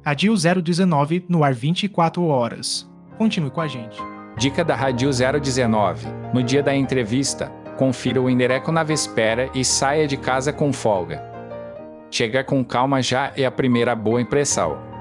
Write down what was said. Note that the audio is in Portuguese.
Radil 019 no ar 24 horas. Continue com a gente. Dica da Radil 019. No dia da entrevista, confira o endereço na véspera e saia de casa com folga. Chegar com calma já é a primeira boa impressão.